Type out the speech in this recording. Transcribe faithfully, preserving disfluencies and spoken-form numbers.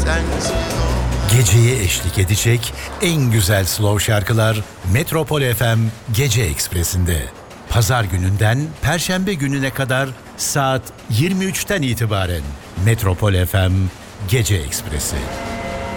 sensiz olmaz. Geceye eşlik edecek en güzel slow şarkılar Metropol F M Gece Ekspresi'nde. Pazar gününden Perşembe gününe kadar saat yirmi üçten itibaren Metropol F M Gece Ekspresi.